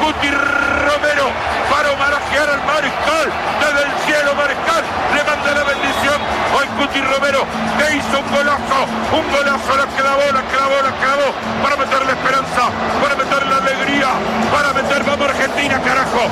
Cuti Romero para homenajear al mariscal. Desde el cielo, mariscal, le manda la bendición. Hoy Cuti Romero que hizo un golazo, la clavó, para meter la esperanza, para meter la alegría, para meter, vamos Argentina, carajo,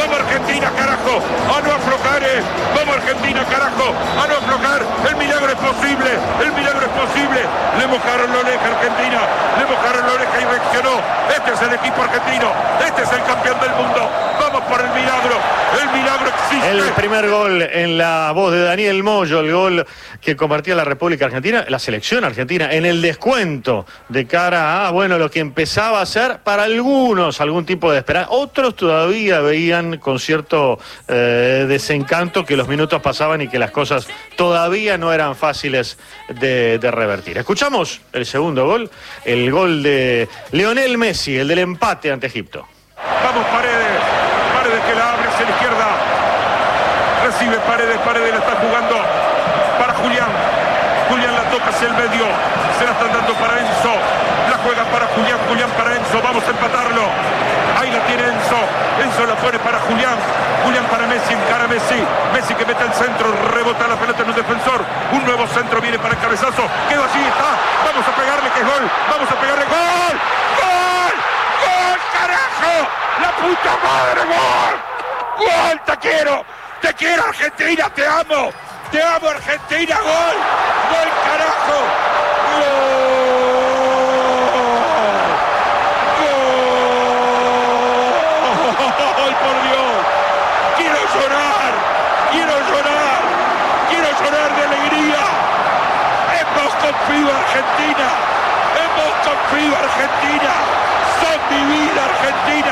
a no aflojar, vamos Argentina, carajo, a no aflojar, el milagro es posible, le mojaron la oreja Argentina, y reaccionó. Este es el equipo argentino, este es el campeón del mundo, vamos por el milagro existe. El primer gol en la voz de Daniel Moyo, el gol que convertía la República Argentina, la selección argentina, en el descuento de cara a, bueno, lo que empezaba a ser para algunos algún tipo de esperanza. Otros todavía veían con cierto desencanto que los minutos pasaban y que las cosas todavía no eran fáciles de revertir. Escuchamos el segundo gol, el gol de Lionel Messi, el del empate ante Egipto. Vamos Paredes que la abre hacia la izquierda, recibe Paredes la está jugando para Julián la toca hacia el medio, se la están dando para Enzo, la juega para Julián para Enzo, vamos a empatarlo, ahí la tiene Enzo la pone para Julián para Messi, encara Messi que mete el centro, rebota la pelota en un defensor, un nuevo centro viene para el cabezazo, quedó allí, está, vamos a pegarle que es gol, ¡gol! ¡Carajo! ¡La puta madre, gol! ¡Te quiero Argentina, te amo Argentina, gol carajo, gol, por Dios, quiero llorar de alegría, hemos confiado Argentina, son mi vida Argentina,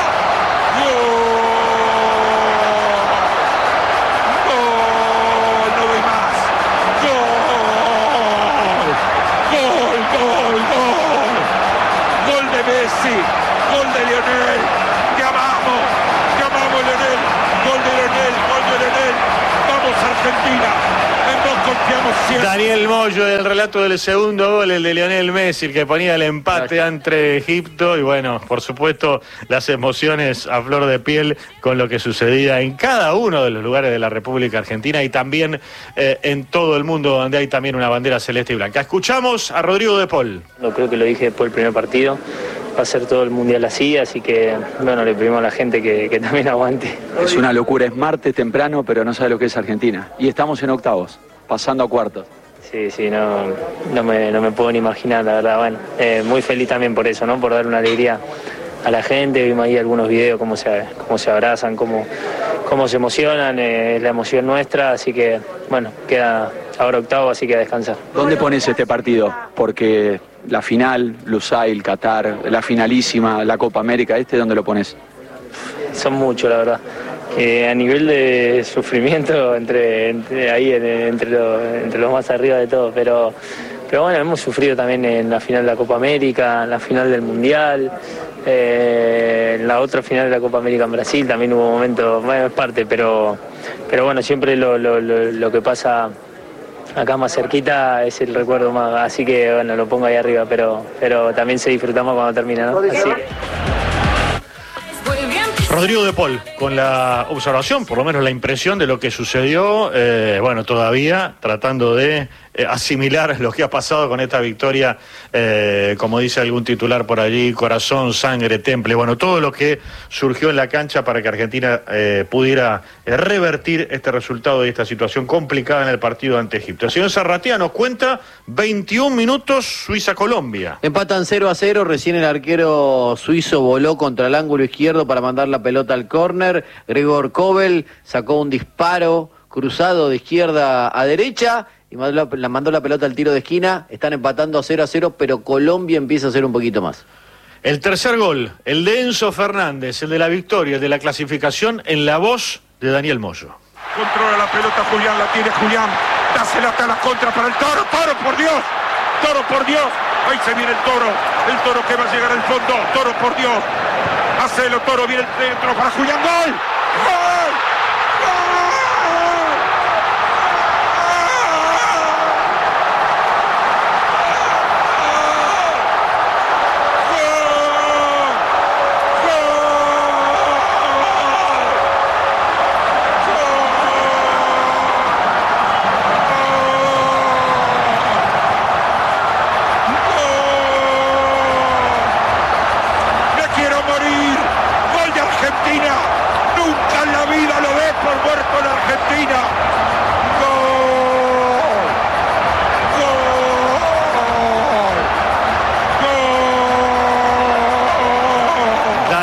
Messi, gol de Lionel, te amamos Lionel, gol de Lionel, vamos Argentina, en vos confiamos siempre. Daniel Moyo, el relato del segundo gol, el de Lionel Messi, el que ponía el empate ante Egipto, y bueno, por supuesto, las emociones a flor de piel con lo que sucedía en cada uno de los lugares de la República Argentina y también en todo el mundo donde hay también una bandera celeste y blanca. Escuchamos a Rodrigo de Paul. Creo que lo dije después del primer partido. Va a ser todo el mundial así que, bueno, le pedimos a la gente que también aguante. Es una locura, es martes temprano, pero no sabe lo que es Argentina. Y estamos en octavos, pasando a cuartos. Sí, no me puedo ni imaginar, la verdad. Bueno, muy feliz también por eso, ¿no? Por dar una alegría a la gente. Vimos ahí algunos videos, cómo se abrazan, cómo se emocionan, es la emoción nuestra, así que, bueno, queda ahora octavo, así que a descansar. ¿Dónde pones este partido? Porque la final, Lusail, Qatar, la finalísima, la Copa América, ¿dónde lo pones? Son muchos, la verdad. A nivel de sufrimiento entre los más arriba de todo, pero bueno, hemos sufrido también en la final de la Copa América, en la final del Mundial, en la otra final de la Copa América en Brasil también hubo momentos, bueno, es parte, pero bueno, siempre lo que pasa acá más cerquita es el recuerdo más, así que bueno, lo pongo ahí arriba, pero también se disfrutamos cuando termina, ¿no? Así. Rodrigo de Paul, con la observación, por lo menos la impresión de lo que sucedió, bueno, todavía tratando de asimilar lo que ha pasado con esta victoria, como dice algún titular por allí, corazón, sangre, temple, bueno, todo lo que surgió en la cancha para que Argentina pudiera revertir este resultado y esta situación complicada en el partido ante Egipto. El señor Zarratea nos cuenta 21 minutos Suiza-Colombia. Empatan 0-0, recién el arquero suizo voló contra el ángulo izquierdo para mandar la pelota al córner, Gregor Kobel sacó un disparo cruzado de izquierda a derecha y mandó la pelota al tiro de esquina. Están empatando 0-0, pero Colombia empieza a hacer un poquito más. El tercer gol, el de Enzo Fernández, el de la victoria, el de la clasificación, en la voz de Daniel Moyo. Controla la pelota Julián, la tiene Julián, dásela hasta la contra para el Toro, Toro por Dios, ahí se viene el Toro que va a llegar al fondo, Toro por Dios, hacelo Toro, viene el centro para Julián, ¡gol!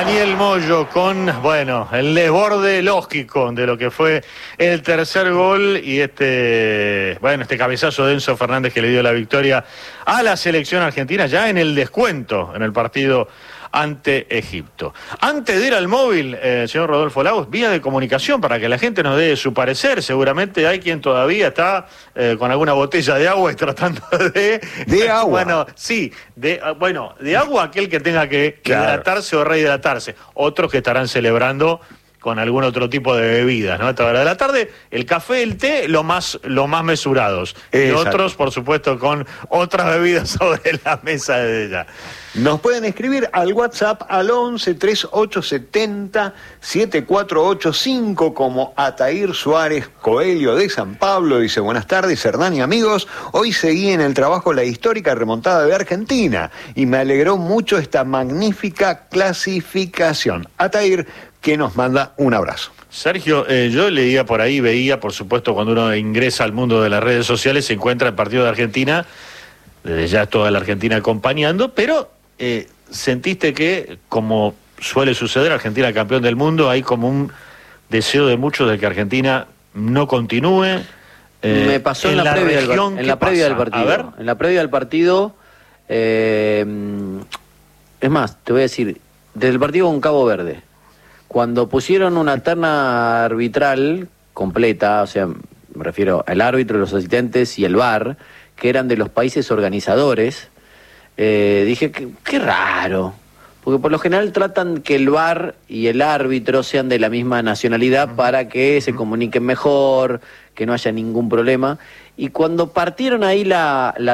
Daniel Moyo con, bueno, el desborde lógico de lo que fue el tercer gol y este cabezazo de Enzo Fernández que le dio la victoria a la selección argentina ya en el descuento en el partido ante Egipto. Antes de ir al móvil, señor Rodolfo Lagos, vía de comunicación para que la gente nos dé su parecer. Seguramente hay quien todavía está con alguna botella de agua y tratando de... ¿De agua? Bueno, sí, de agua aquel que tenga que hidratarse o rehidratarse. Otros que estarán celebrando con algún otro tipo de bebidas, ¿no? A esta hora de la tarde, el café, el té, lo más mesurados. Y otros, por supuesto, con otras bebidas sobre la mesa de ella. Nos pueden escribir al WhatsApp al 11 3870 7485 como Atair Suárez Coelho de San Pablo. Dice: buenas tardes, Hernán y amigos. Hoy seguí en el trabajo la histórica remontada de Argentina y me alegró mucho esta magnífica clasificación. Atair, que nos manda un abrazo. Sergio, yo leía por ahí, veía, por supuesto, cuando uno ingresa al mundo de las redes sociales, se encuentra el partido de Argentina, desde ya toda la Argentina acompañando, pero sentiste que, como suele suceder, Argentina campeón del mundo, hay como un deseo de muchos de que Argentina no continúe. Me pasó en la previa del partido. A ver. En la previa del partido, es más, te voy a decir, desde el partido con Cabo Verde, cuando pusieron una terna arbitral completa, o sea, me refiero al árbitro, los asistentes y el VAR, que eran de los países organizadores, dije, qué raro, porque por lo general tratan que el VAR y el árbitro sean de la misma nacionalidad para que se comuniquen mejor, que no haya ningún problema. Y cuando partieron ahí la